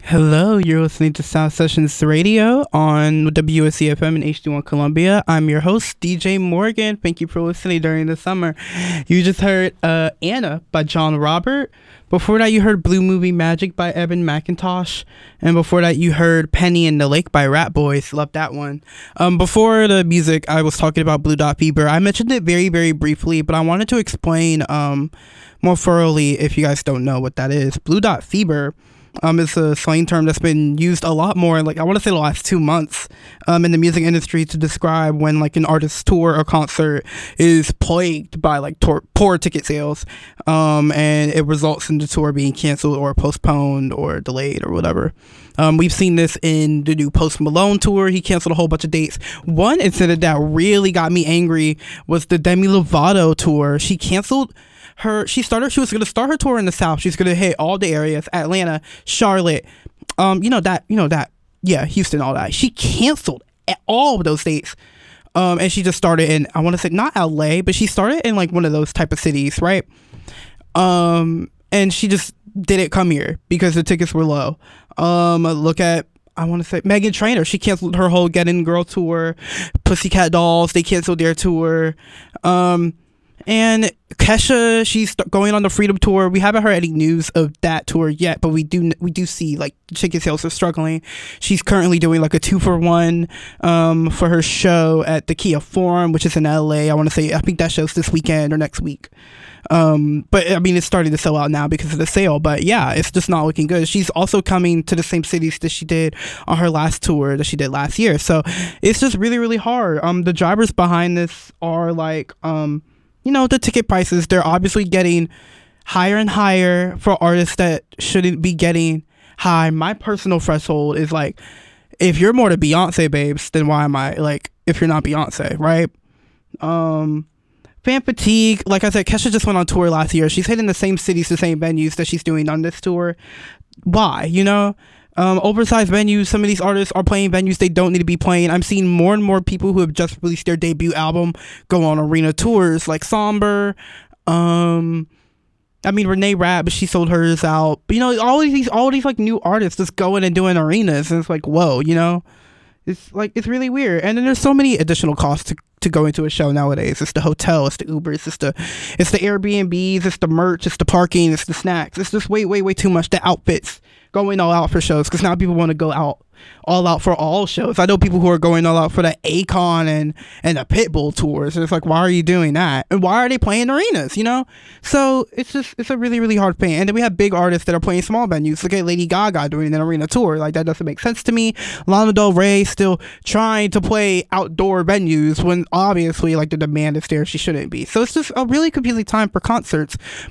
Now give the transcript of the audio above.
Hello, you're listening to Sound Sessions Radio on WSCFM in HD1 Columbia. I'm your host, DJ Morgan. Thank you for listening during the summer. You just heard Anna by John Robert. Before that, you heard Blue Movie Magic by Evan McIntosh. And before that, you heard Penny in the Lake by Rat Boys. Love that one. Before the music, I was talking about Blue Dot Fever. I mentioned it very, very briefly, but I wanted to explain more thoroughly if you guys don't know what that is. Blue Dot Fever is a slang term that's been used a lot more, like I want to say the last 2 months, in the music industry to describe when like an artist's tour or concert is plagued by like poor ticket sales, and it results in the tour being canceled or postponed or delayed or whatever. We've seen this in the new Post Malone tour. He canceled a whole bunch of dates. One incident that really got me angry was the Demi Lovato tour. She canceled she was going to start her tour in the South. She's going to hit all the areas: Atlanta, Charlotte, Houston, all that. She canceled all of those dates. And she just started in, I want to say not LA, but she started in like one of those type of cities, right? And she just didn't come here because the tickets were low. Look at, I want to say Meghan Trainor. She canceled her whole Get In Girl tour. Pussycat Dolls, they canceled their tour. And Kesha, she's going on the Freedom Tour. We haven't heard any news of that tour yet, but we do see like ticket sales are struggling. She's currently doing like a 2-for-1 for her show at the Kia Forum, which is in LA. I think that show's this weekend or next week. But I mean, it's starting to sell out now because of the sale. But yeah, it's just not looking good. She's also coming to the same cities that she did on her last tour that she did last year. So it's just really, really hard. The drivers behind this are like, the ticket prices, they're obviously getting higher and higher for artists that shouldn't be getting high. My personal threshold is like, if you're more to Beyonce, babes, then why am I like, if you're not Beyonce, right? Fan fatigue, like I said, Kesha just went on tour last year. She's hitting the same cities, the same venues that she's doing on this tour. Why? Oversized venues. Some of these artists are playing venues they don't need to be playing. I'm seeing more and more people who have just released their debut album go on arena tours, like Somber. Renee Rapp, but she sold hers out. But, all these like new artists just going and doing arenas, and it's like, whoa, it's really weird. And then there's so many additional costs to go into a show nowadays. It's the hotel, it's the Ubers, it's the Airbnbs, it's the merch, it's the parking, it's the snacks. It's just way, way, way too much. The outfits, going all out for shows, because now people want to go all out for all shows. I know people who are going all out for the Akon and the Pitbull tours. And it's like, why are you doing that? And why are they playing arenas, So it's a really, really hard thing. And then we have big artists that are playing small venues. Look at Lady Gaga doing an arena tour. Like, that doesn't make sense to me. Lana Del Rey still trying to play outdoor venues when obviously like the demand is there. She shouldn't be. So it's just a really confusing time for concerts.